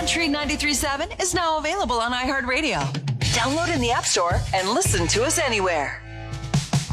Country 93.7 is now available on iHeartRadio. Download in the App Store and listen to us anywhere.